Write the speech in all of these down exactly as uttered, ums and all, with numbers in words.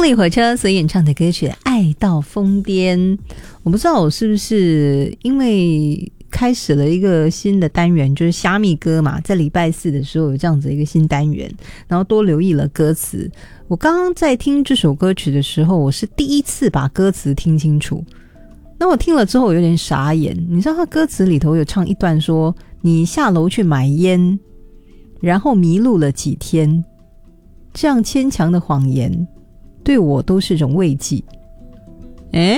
力火车所演唱的歌曲《爱到疯癫》，我不知道我是不是因为开始了一个新的单元，就是虾米歌嘛，在礼拜四的时候有这样子一个新单元，然后多留意了歌词。我刚刚在听这首歌曲的时候，我是第一次把歌词听清楚。那我听了之后有点傻眼，你知道他歌词里头有唱一段说，你下楼去买烟，然后迷路了几天，这样牵强的谎言对我都是种慰藉。诶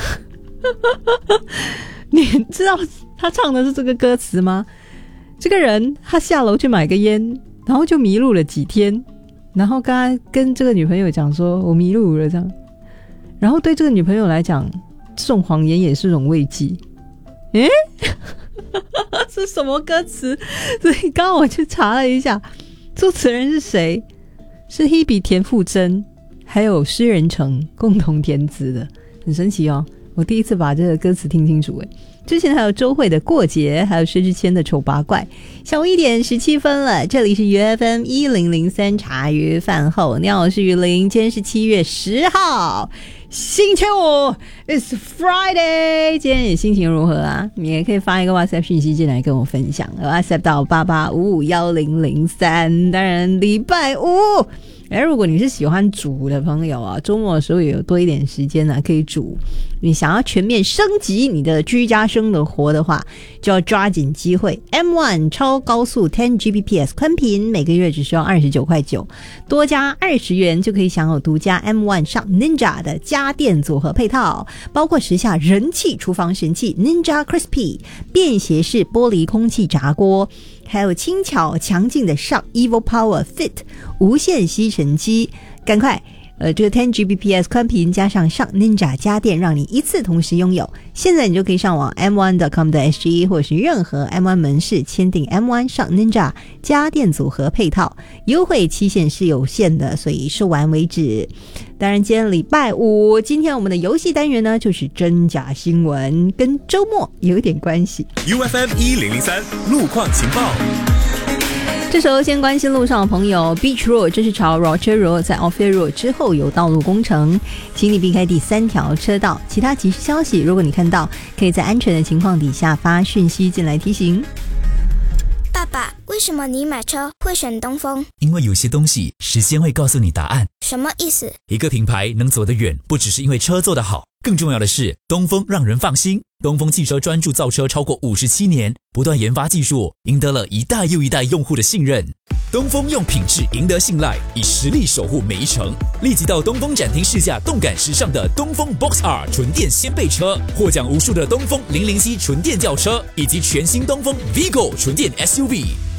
你知道他唱的是这个歌词吗？这个人他下楼去买个烟，然后就迷路了几天，然后刚刚跟这个女朋友讲说我迷路了这样，然后对这个女朋友来讲，这种谎言也是种慰藉。诶是什么歌词？所以刚刚我去查了一下，作词人是谁，是 Hebe 田馥甄还有诗人城共同填词的，很神奇哦。我第一次把这个歌词听清楚。之前还有周蕙的过节，还有薛之谦的丑八怪。下午一点十七分了，这里是 U F M 一零零三茶余饭后，你好，我是雨林，今天是七月十号星期五 It's Friday， 今天你心情如何啊？你也可以发一个 WhatsApp 讯息进来跟我分享， WhatsApp 到八八五五一零零三。当然礼拜五哎，如果你是喜欢煮的朋友啊，周末的时候也有多一点时间呢、啊，可以煮。你想要全面升级你的居家生的活的话，就要抓紧机会。M 一 超高速 十 G B P S 宽频，每个月只需要二十九块九，多加二十元就可以享有独家 M 一 上 Ninja 的家电组合配套，包括时下人气厨房神器 Ninja Crispy 便携式玻璃空气炸锅，还有轻巧强劲的上 Evo Power Fit 无线吸尘机，赶快呃，这个 十 G B P S 宽频加上上 Ninja 家电，让你一次同时拥有。现在你就可以上网 M 一 点 com 的 S G 或者是任何 M 一 门市签订 M 一 上 Ninja 家电组合配套，优惠期限是有限的，所以售完为止。当然今天礼拜五，今天我们的游戏单元呢就是真假新闻，跟周末有一点关系。 U F M 一零零三路况情报。 这时候先关心路上的朋友， Beach Road 这是朝 Rochester Road 在 Ophir Road 之后有道路工程，请你避开第三条车道。其他即时消息如果你看到，可以在安全的情况底下发讯息进来提醒。 爸爸，为什么你买车会选东风？ 因为有些东西时间会告诉你答案。 什么意思？ 一个品牌能走得远，不只是因为车做得好，更重要的是东风让人放心。东风汽车专注造车超过五十七年，不断研发技术，赢得了一代又一代用户的信任。东风用品质赢得信赖，以实力守护每一程。立即到东风展厅试驾动感时尚的东风 Box R 纯电掀背车，获奖无数的东风零零七纯电轿车，以及全新东风 Vigo 纯电 S U V。